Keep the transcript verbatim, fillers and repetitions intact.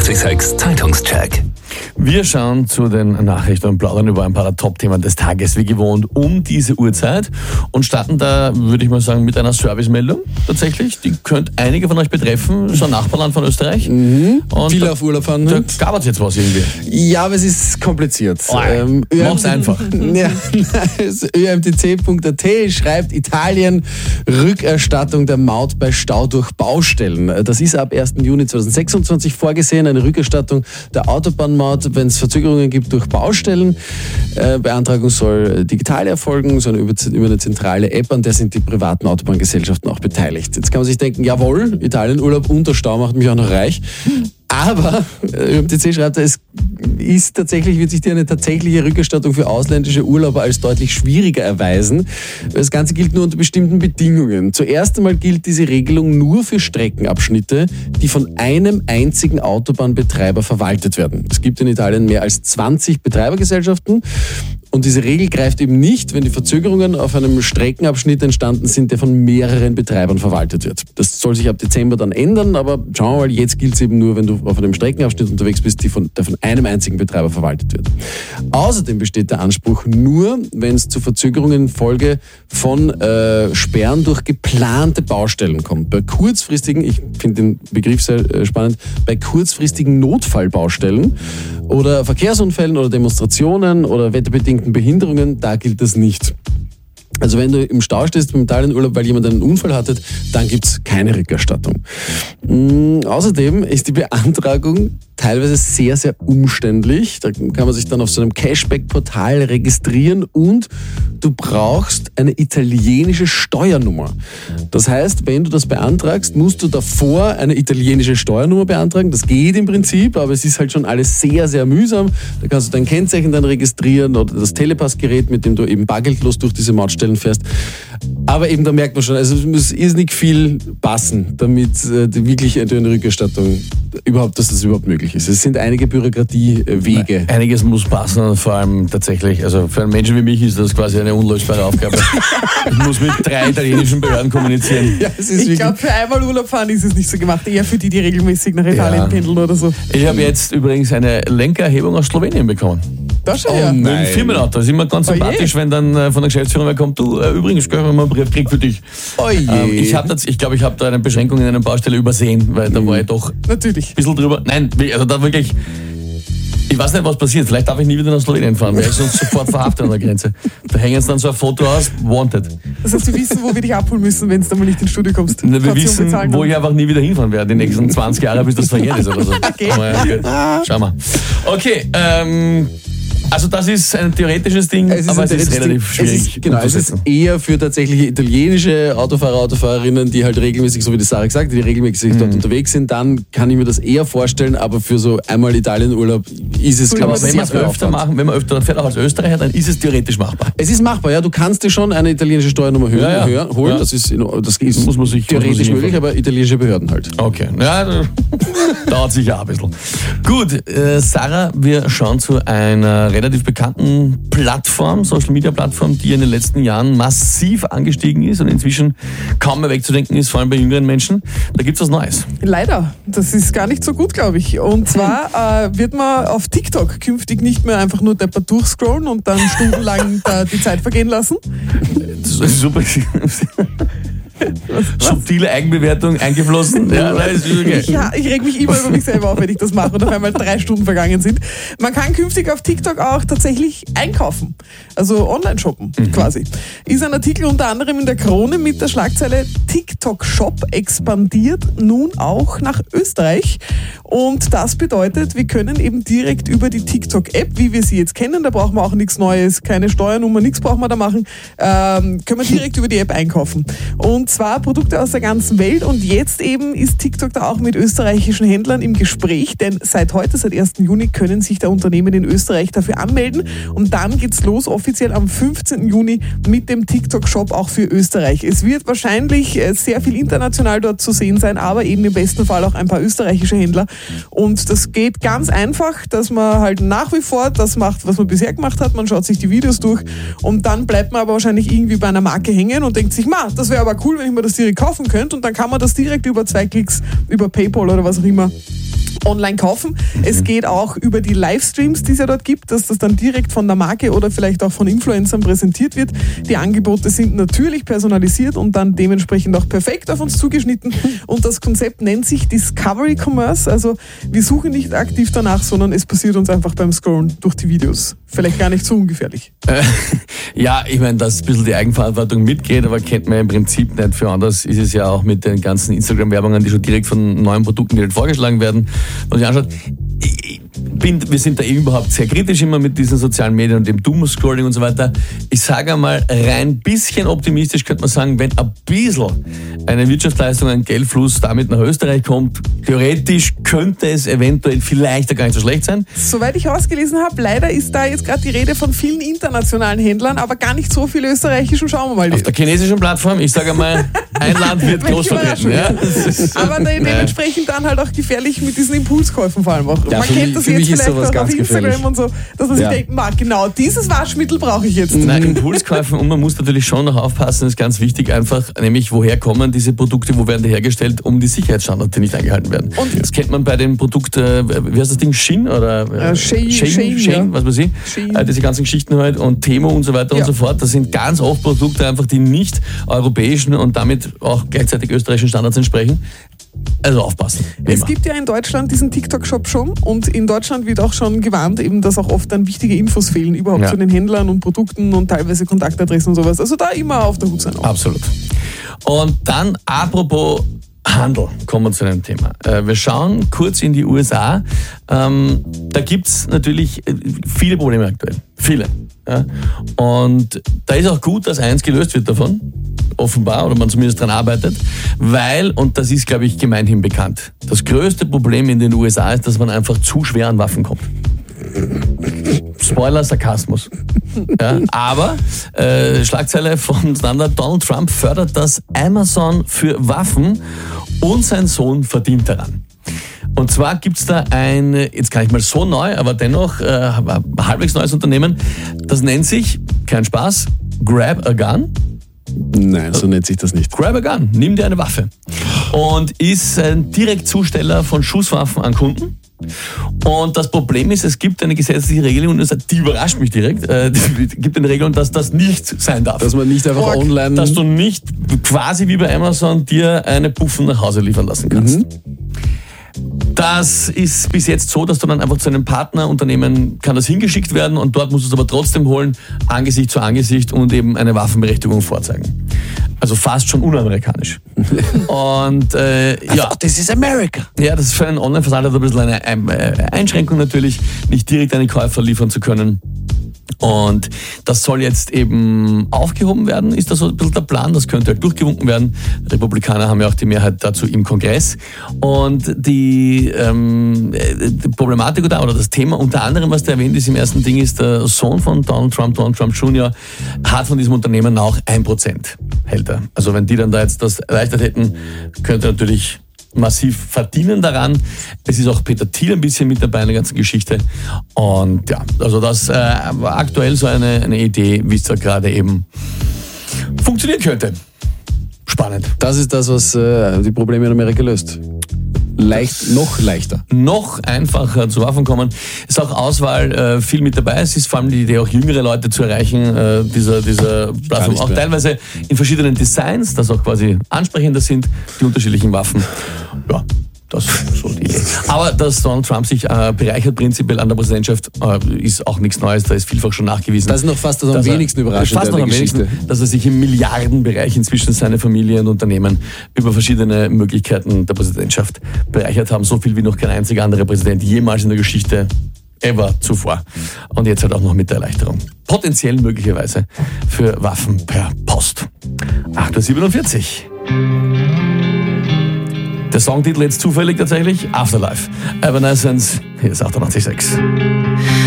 achtundsechzig Zeitungscheck. Wir schauen zu den Nachrichten und plaudern über ein paar Top-Themen des Tages, wie gewohnt, um diese Uhrzeit und starten da, würde ich mal sagen, mit einer Servicemeldung tatsächlich. Die könnte einige von euch betreffen, so ein Nachbarland von Österreich. Mhm. Und Viele da, auf Urlaub fahren. da gab es jetzt was irgendwie. Ja, aber es ist kompliziert. Oh, ähm, mach's einfach. Ja, Ö M T C Punkt A T schreibt Italien, Rückerstattung der Maut bei Stau durch Baustellen. Das ist ab ersten Juni zweitausendsechsundzwanzig vorgesehen, eine Rückerstattung der Autobahnmaut, wenn es Verzögerungen gibt durch Baustellen. Äh, Beantragung soll digital erfolgen, sondern über, über eine zentrale App, an der sind die privaten Autobahngesellschaften auch beteiligt. Jetzt kann man sich denken, jawohl, Italienurlaub unter Stau macht mich auch noch reich. Aber Ö M T C schreibt, es ist tatsächlich, wird sich dir eine tatsächliche Rückerstattung für ausländische Urlauber als deutlich schwieriger erweisen. Das Ganze gilt nur unter bestimmten Bedingungen. Zuerst einmal gilt diese Regelung nur für Streckenabschnitte, die von einem einzigen Autobahnbetreiber verwaltet werden. Es gibt in Italien mehr als zwanzig Betreibergesellschaften. Und diese Regel greift eben nicht, wenn die Verzögerungen auf einem Streckenabschnitt entstanden sind, der von mehreren Betreibern verwaltet wird. Das soll sich ab Dezember dann ändern, aber schauen wir mal, jetzt gilt es eben nur, wenn du auf einem Streckenabschnitt unterwegs bist, die von, der von einem einzigen Betreiber verwaltet wird. Außerdem besteht der Anspruch nur, wenn es zu Verzögerungen infolge von äh, Sperren durch geplante Baustellen kommt. Bei kurzfristigen, ich finde den Begriff sehr äh, spannend, bei kurzfristigen Notfallbaustellen oder Verkehrsunfällen oder Demonstrationen oder wetterbedingten Behinderungen, da gilt das nicht. Also wenn du im Stau stehst beim Italienurlaub, weil jemand einen Unfall hatte, dann gibt's keine Rückerstattung. Mhm, außerdem ist die Beantragung teilweise sehr, sehr umständlich. Da kann man sich dann auf so einem Cashback-Portal registrieren und du brauchst eine italienische Steuernummer. Das heißt, wenn du das beantragst, musst du davor eine italienische Steuernummer beantragen. Das geht im Prinzip, aber es ist halt schon alles sehr, sehr mühsam. Da kannst du dein Kennzeichen dann registrieren oder das Telepassgerät, mit dem du eben bargeldlos durch diese Mautstellen fährst. Aber eben, da merkt man schon, also es muss irrsinnig viel passen, damit äh, die wirklich eine Rückerstattung überhaupt, dass das überhaupt möglich ist. Es sind einige Bürokratiewege. Einiges muss passen und vor allem tatsächlich, also für einen Menschen wie mich ist das quasi eine unlösbare Aufgabe. Ich muss mit drei italienischen Behörden kommunizieren. Ja, es ist ich glaube, für einmal Urlaub fahren ist es nicht so gemacht, eher für die, die regelmäßig nach Italien Ja. pendeln oder so. Ich habe jetzt übrigens eine Lenkererhebung aus Slowenien bekommen. Das schon, Oh ja. nein. Mit dem Firmenauto. Das ist immer ganz Oh je. sympathisch, wenn dann äh, von der Geschäftsführung wer kommt, du, äh, übrigens, können wir mal einen Brief kriegen für dich. Oh je. Ähm, ich habe ich glaube, ich habe da eine Beschränkung in einer Baustelle übersehen, weil da war ich doch ein Natürlich. bisschen drüber. Nein, also da wirklich, ich weiß nicht, was passiert. Vielleicht darf ich nie wieder nach Slowenien fahren, weil ich sonst sofort verhaftet an der Grenze. Da hängen jetzt dann so ein Foto aus, wanted. Das heißt, wir wissen, wo wir dich abholen müssen, wenn du dann mal nicht ins Studio kommst. Wir Kaution wissen, bezahlen wo dann. ich einfach nie wieder hinfahren werde, die nächsten zwanzig Jahre, bis das verjährt ist oder so. Okay. Aber ja, gut. Schauen wir. Okay, ähm, also das ist ein theoretisches Ding, Es ist aber ein es ist theoretisches relativ Ding. schwierig Es ist, genau, es ist umzusetzen. eher für tatsächliche italienische Autofahrer, Autofahrerinnen, die halt regelmäßig, so wie die Sarah gesagt hat, die regelmäßig Mhm. dort unterwegs sind. Dann kann ich mir das eher vorstellen, aber für so einmal Italienurlaub ist es, So, glaube Aber ich, wenn sehr wir es viel öfter Aufwand. machen, wenn man öfter fährt, auch als Österreicher, dann ist es theoretisch machbar. Es ist machbar, ja. Du kannst dir schon eine italienische Steuernummer hören, Ja, ja. hören, holen. Ja. Das ist, in- das ist Muss man sich- muss man theoretisch sich möglich, aber italienische Behörden halt. Okay, ja, dauert sicher auch ein bisschen. Gut, äh, Sarah, wir schauen zu einer relativ bekannten Plattform, Social-Media-Plattform, die in den letzten Jahren massiv angestiegen ist und inzwischen kaum mehr wegzudenken ist, vor allem bei jüngeren Menschen. Da gibt's was Neues. Leider. Das ist gar nicht so gut, glaube ich. Und zwar äh, wird man auf TikTok künftig nicht mehr einfach nur deppert durchscrollen und dann stundenlang da die Zeit vergehen lassen. Das ist super. Subtile Eigenbewertung eingeflossen. Ja, nein, ist okay. Ja, ich reg mich immer über mich selber auf, wenn ich das mache und auf einmal drei Stunden vergangen sind. Man kann künftig auf TikTok auch tatsächlich einkaufen. Also online shoppen quasi. Ist ein Artikel unter anderem in der Krone mit der Schlagzeile TikTok Shop expandiert nun auch nach Österreich. Und das bedeutet, wir können eben direkt über die TikTok-App, wie wir sie jetzt kennen, da brauchen wir auch nichts Neues, keine Steuernummer, nichts brauchen wir da machen, ähm, können wir direkt über die App einkaufen. Und zwar Produkte aus der ganzen Welt und jetzt eben ist TikTok da auch mit österreichischen Händlern im Gespräch, denn seit heute, seit ersten Juni, können sich da Unternehmen in Österreich dafür anmelden und dann geht's los offiziell am fünfzehnten Juni mit dem TikTok-Shop auch für Österreich. Es wird wahrscheinlich sehr viel international dort zu sehen sein, aber eben im besten Fall auch ein paar österreichische Händler und das geht ganz einfach, dass man halt nach wie vor das macht, was man bisher gemacht hat, man schaut sich die Videos durch und dann bleibt man aber wahrscheinlich irgendwie bei einer Marke hängen und denkt sich, ma, das wäre aber cool, wenn ich mir das direkt kaufen könnte und dann kann man das direkt über zwei Klicks, über PayPal oder was auch immer online kaufen. Mhm. Es geht auch über die Livestreams, die es ja dort gibt, dass das dann direkt von der Marke oder vielleicht auch von Influencern präsentiert wird. Die Angebote sind natürlich personalisiert und dann dementsprechend auch perfekt auf uns zugeschnitten. Und das Konzept nennt sich Discovery Commerce. Also wir suchen nicht aktiv danach, sondern es passiert uns einfach beim Scrollen durch die Videos. Vielleicht gar nicht so ungefährlich. Äh, ja, ich meine, dass ein bisschen die Eigenverantwortung mitgeht, aber kennt man im Prinzip nicht. Für anders ist es ja auch mit den ganzen Instagram-Werbungen, die schon direkt von neuen Produkten, die halt vorgeschlagen werden. Wenn man sich anschaut, ich bin, wir sind da eben überhaupt sehr kritisch immer mit diesen sozialen Medien und dem Doom-Scrolling und so weiter. Ich sage einmal, rein bisschen optimistisch könnte man sagen, wenn ein bisschen eine Wirtschaftsleistung, ein Geldfluss damit nach Österreich kommt, theoretisch könnte es eventuell vielleicht gar nicht so schlecht sein. Soweit ich ausgelesen habe, leider ist da jetzt gerade die Rede von vielen internationalen Händlern, aber gar nicht so viele österreichischen. Schauen wir mal. Auf der chinesischen Plattform, ich sage einmal, ein Land wird groß vertreten. Ja? Aber dementsprechend dann halt auch gefährlich mit diesen Impulskäufen vor allem auch. Ja, man kennt das jetzt vielleicht auch auf Instagram gefährlich. Und so, dass man ja. sich denkt, man, genau dieses Waschmittel brauche ich jetzt. Nein, Impulskäufen, und man muss natürlich schon noch aufpassen, das ist ganz wichtig, einfach, nämlich woher kommen diese Produkte, wo werden die hergestellt, um die Sicherheitsstandards, die nicht eingehalten werden. Und das kennt man bei dem Produkt, äh, wie heißt das Ding, Shin oder äh, Shein, Shein, Shein, ja. was weiß ich, äh, diese ganzen Geschichten halt und Temo und so weiter ja. und so fort, das sind ganz oft Produkte einfach, die nicht europäischen und damit auch gleichzeitig österreichischen Standards entsprechen. Also aufpassen. Es immer. gibt ja in Deutschland diesen TikTok-Shop schon und in Deutschland wird auch schon gewarnt, eben, dass auch oft dann wichtige Infos fehlen, überhaupt ja. zu den Händlern und Produkten und teilweise Kontaktadressen und sowas. Also da immer auf der Hut sein. Auch. Absolut. Und dann apropos Handel, kommen wir zu einem Thema. Wir schauen kurz in die U S A. Ähm, da gibt es natürlich viele Probleme aktuell. Viele. Ja. Und da ist auch gut, dass eins gelöst wird davon. Offenbar, oder man zumindest daran arbeitet, weil, und das ist, glaube ich, gemeinhin bekannt, das größte Problem in den U S A ist, dass man einfach zu schwer an Waffen kommt. Spoiler, Sarkasmus. Ja, aber äh, Schlagzeile von Standard, Donald Trump fördert das Amazon für Waffen und sein Sohn verdient daran. Und zwar gibt's da ein, jetzt gar nicht mal so neu, aber dennoch äh, halbwegs neues Unternehmen, das nennt sich, kein Spaß, Grab a Gun. Nein, so nennt sich das nicht. Grab a Gun, nimm dir eine Waffe. Und ist ein Direktzusteller von Schusswaffen an Kunden. Und das Problem ist, es gibt eine gesetzliche Regelung, und die überrascht mich direkt, äh, es gibt eine Regelung, dass das nicht sein darf. Dass man nicht einfach Org, online... Dass du nicht quasi wie bei Amazon dir eine Puffen nach Hause liefern lassen kannst. Mhm. Das ist bis jetzt so, dass du dann einfach zu einem Partnerunternehmen, kann das hingeschickt werden und dort musst du es aber trotzdem holen, Angesicht zu Angesicht und eben eine Waffenberechtigung vorzeigen. Also fast schon unamerikanisch. Und äh, ja, das ist America. Ja, das ist für einen Online-Versand ein bisschen eine Einschränkung natürlich, nicht direkt einen Käufer liefern zu können. Und das soll jetzt eben aufgehoben werden, ist das so ein bisschen der Plan, das könnte halt durchgewunken werden. Republikaner haben ja auch die Mehrheit dazu im Kongress. Und die, ähm, die Problematik oder, oder das Thema unter anderem, was da erwähnt ist im ersten Ding, ist der Sohn von Donald Trump, Donald Trump Junior, hat von diesem Unternehmen auch ein Prozent hält er. Also wenn die dann da jetzt das erleichtert hätten, könnte natürlich massiv verdienen daran. Es ist auch Peter Thiel ein bisschen mit dabei in der ganzen Geschichte. Und ja, also das äh, war aktuell so eine, eine Idee, wie es da gerade eben funktionieren könnte. Spannend. Das ist das, was äh, die Probleme in Amerika löst. Leicht, noch leichter. Noch einfacher zu Waffen kommen. Es ist auch Auswahl äh, viel mit dabei. Es ist vor allem die Idee, auch jüngere Leute zu erreichen, äh, dieser, dieser Plattform. Auch teilweise in verschiedenen Designs, dass auch quasi ansprechender sind, die unterschiedlichen Waffen. Ja, das ist so die Idee. Aber dass Donald Trump sich äh, bereichert prinzipiell an der Präsidentschaft, äh, ist auch nichts Neues. Da ist vielfach schon nachgewiesen. Das ist noch fast das am wenigsten überraschend fast noch am wenigsten, dass er sich im Milliardenbereich inzwischen seine Familie und Unternehmen über verschiedene Möglichkeiten der Präsidentschaft bereichert haben. So viel wie noch kein einziger anderer Präsident jemals in der Geschichte ever zuvor. Und jetzt halt auch noch mit der Erleichterung. Potenziell möglicherweise für Waffen per Post. acht Uhr siebenundvierzig. Der Songtitel jetzt zufällig tatsächlich Afterlife. Evanescence, hier ist achtundachtzig Komma sechs.